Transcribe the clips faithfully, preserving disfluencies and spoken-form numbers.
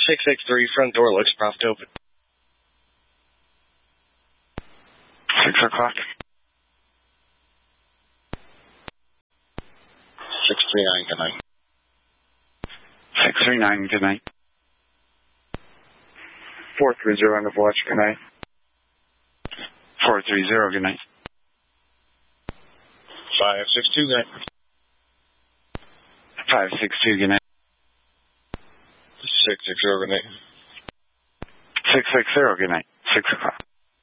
six six three, front door looks propped open. Six o'clock. six three nine, good night. six three nine, good night. four three zero, end of watch, good night. four three zero, good night. five six two, good night. five six two, good night. six six zero, good night. six six zero, good night. six o'clock.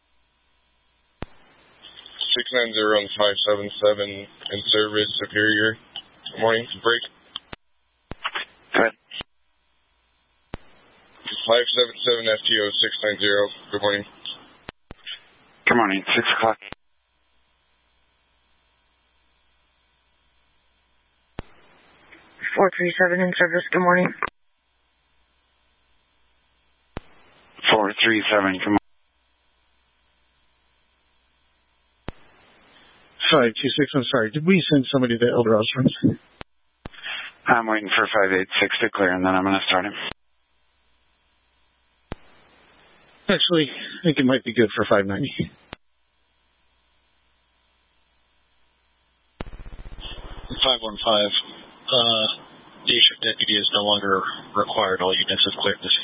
six nine zero and five seven seven in service, Superior. Good morning, break. Good. five seven seven F T O six nine zero, good morning. Good morning, six o'clock. four three seven in service, good morning. four three seven, come on. five two six, I'm sorry, did we send somebody to El Dorado Springs? I'm waiting for five eight six to clear, and then I'm going to start him. Actually, I think it might be good for five ninety. five one five, uh, day shift deputy is no longer required. All units have cleared this.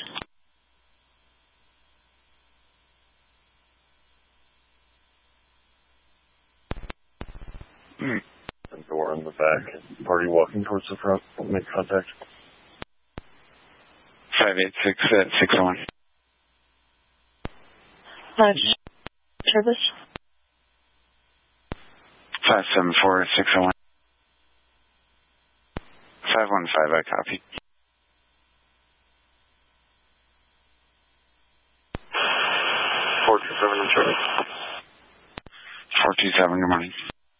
Door in the back. Party walking towards the front. Make contact. five eight six at six oh one. Five service. five seven four six oh one. five one five, I copy. four two seven in service. four two seven, good morning.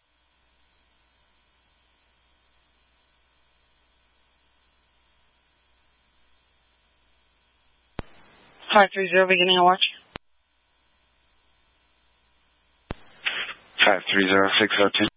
five three zero, beginning of watch. five three zero six oh two.